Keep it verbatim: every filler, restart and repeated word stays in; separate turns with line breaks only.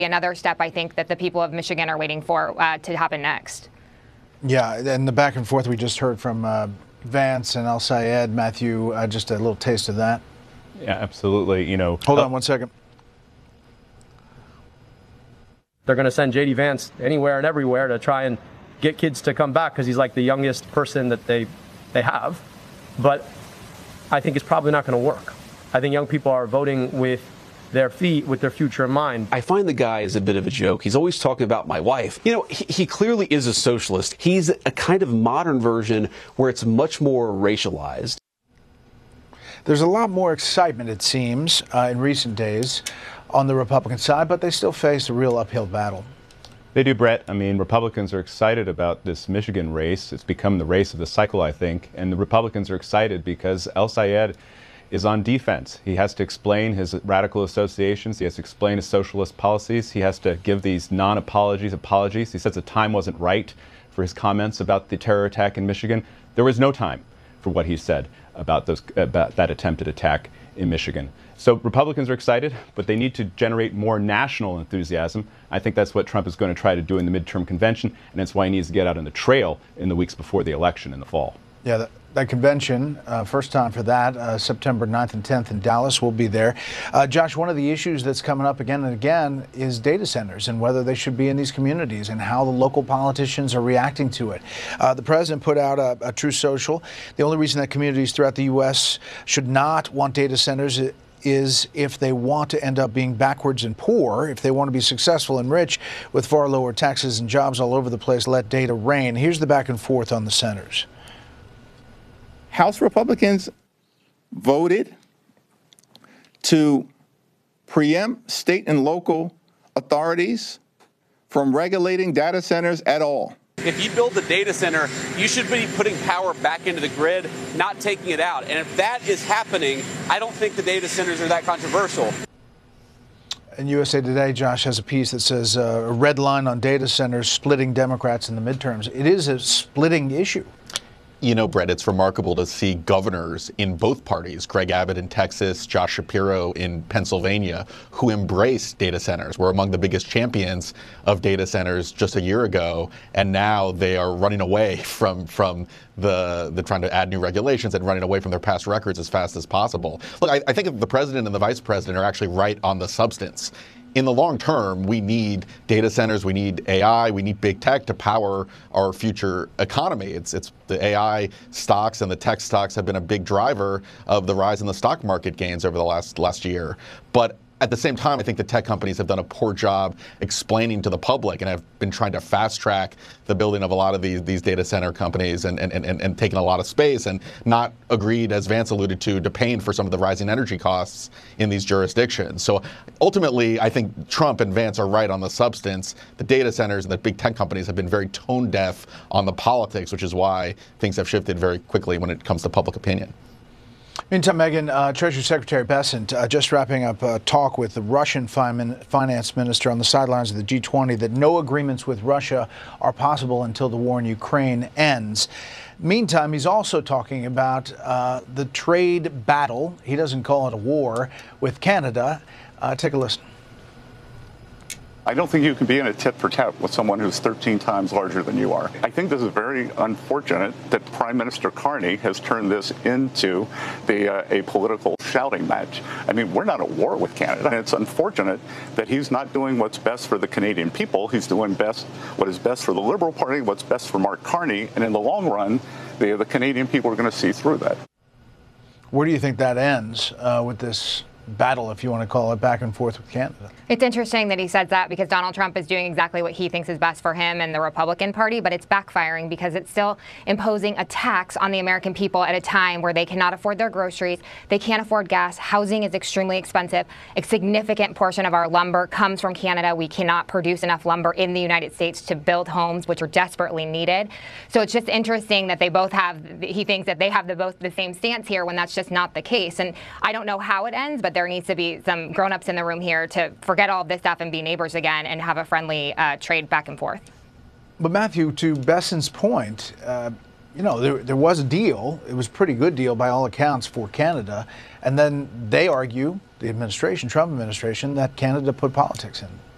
Another step, I think, that the people of Michigan are waiting for uh, to happen next.
Yeah, and the back and forth we just heard from uh, Vance and El-Sayed, Matthew, uh, just a little taste of that.
Yeah, absolutely. You know,
hold on one second.
They're going to send J D Vance anywhere and everywhere to try and get kids to come back because he's like the youngest person that they they have. But I think it's probably not going to work. I think young people are voting with their feet, with their future in mind.
I find the guy is a bit of a joke. He's always talking about my wife. You know, he, he clearly is a socialist. He's a kind of modern version where it's much more racialized.
There's a lot more excitement, it seems, uh, in recent days on the Republican side, but they still face a real uphill battle.
They do, Brett. I mean, Republicans are excited about this Michigan race. It's become the race of the cycle, I think. And the Republicans are excited because El-Sayed is on defense. He has to explain his radical associations. He has to explain his socialist policies. He has to give these non-apologies, apologies. He says the time wasn't right for his comments about the terror attack in Michigan. There was no time for what he said about those about that attempted attack in Michigan. So Republicans are excited, but they need to generate more national enthusiasm. I think that's what Trump is going to try to do in the midterm convention, and that's why he needs to get out on the trail in the weeks before the election in the fall.
Yeah, that, that convention, uh, first time for that, uh, September ninth and tenth in Dallas, will be there. Uh, Josh, one of the issues that's coming up again and again is data centers and whether they should be in these communities and how the local politicians are reacting to it. Uh, the president put out a, a Truth Social. The only reason that communities throughout the U S should not want data centers is if they want to end up being backwards and poor. If they want to be successful and rich with far lower taxes and jobs all over the place, let data reign. Here's the back and forth on the centers.
House Republicans voted to preempt state and local authorities from regulating data centers at all.
If you build the data center, you should be putting power back into the grid, not taking it out. And if that is happening, I don't think the data centers are that controversial.
And U S A Today, Josh, has a piece that says uh, a red line on data centers splitting Democrats in the midterms. It is a splitting issue.
You know, Brett, it's remarkable to see governors in both parties, Greg Abbott in Texas, Josh Shapiro in Pennsylvania, who embrace data centers. We're among the biggest champions of data centers just a year ago, and now they are running away from from the, the trying to add new regulations and running away from their past records as fast as possible. Look, I, I think the president and the vice president are actually right on the substance. In the long term, we need data centers, we need A I, we need big tech to power our future economy. It's it's the A I stocks and the tech stocks have been a big driver of the rise in the stock market gains over the last last year. But at the same time, I think the tech companies have done a poor job explaining to the public and have been trying to fast track the building of a lot of these, these data center companies and, and, and, and taking a lot of space and not agreed, as Vance alluded to, to paying for some of the rising energy costs in these jurisdictions. So ultimately, I think Trump and Vance are right on the substance. The data centers and the big tech companies have been very tone deaf on the politics, which is why things have shifted very quickly when it comes to public opinion.
Meantime, Megan, uh, Treasury Secretary Bessent uh, just wrapping up a talk with the Russian finance minister on the sidelines of the G twenty that no agreements with Russia are possible until the war in Ukraine ends. Meantime, he's also talking about uh, the trade battle. He doesn't call it a war with Canada. Uh, take a listen.
I don't think you can be in a tit for tat with someone who's thirteen times larger than you are. I think this is very unfortunate that Prime Minister Carney has turned this into the, uh, a political shouting match. I mean, we're not at war with Canada, and it's unfortunate that he's not doing what's best for the Canadian people. He's doing best what is best for the Liberal Party, what's best for Mark Carney, and in the long run, the, the Canadian people are going to see through that.
Where do you think that ends uh, with this battle, if you want to call it, back and forth with Canada?
It's interesting that he says that because Donald Trump is doing exactly what he thinks is best for him and the Republican Party, but it's backfiring because it's still imposing a tax on the American people at a time where they cannot afford their groceries, they can't afford gas, housing is extremely expensive, a significant portion of our lumber comes from Canada. We cannot produce enough lumber in the United States to build homes, which are desperately needed. So it's just interesting that they both have, he thinks that they have the, both the same stance here when that's just not the case. And I don't know how it ends, but there needs to be some grown-ups in the room here to forget all of this stuff and be neighbors again and have a friendly uh, trade back and forth.
But Matthew, to Bessent's point, uh, you know, there, there was a deal. It was a pretty good deal by all accounts for Canada. And then they argue, the administration, Trump administration, that Canada put politics in.